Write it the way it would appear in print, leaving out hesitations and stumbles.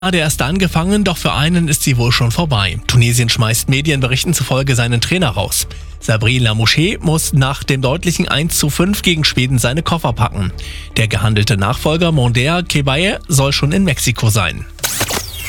Gerade erst angefangen, doch für einen ist sie wohl schon vorbei. Tunesien schmeißt Medienberichten zufolge seinen Trainer raus. Sabri Lamouche muss nach dem deutlichen 1:5 gegen Schweden seine Koffer packen. Der gehandelte Nachfolger Monder Kebaye soll schon in Mexiko sein.